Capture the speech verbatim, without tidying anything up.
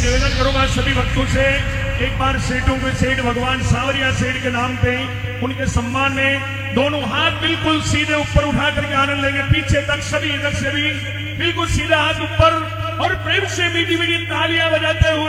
निवेदन करूंगा सभी भक्तों से, एक बार सेठों के सेठ भगवान सावरिया सेठ के नाम पे उनके सम्मान में दोनों हाथ बिल्कुल सीधे ऊपर उठा करके आनंद लेंगे, पीछे तक सभी इधर से भी बिल्कुल सीधा हाथ ऊपर और प्रेम से मीठी मीठी तालियां बजाते हुए